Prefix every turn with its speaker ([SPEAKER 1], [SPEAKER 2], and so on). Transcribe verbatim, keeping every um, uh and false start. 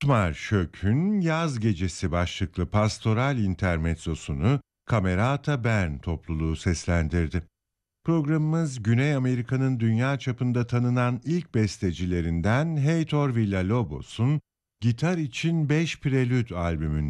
[SPEAKER 1] Otmar Schöck'ün Yaz Gecesi başlıklı pastoral intermezzosunu Camerata Bern topluluğu seslendirdi. Programımız Güney Amerika'nın dünya çapında tanınan ilk bestecilerinden Heitor Villa-Lobos'un Gitar için beş Prelüt albümünden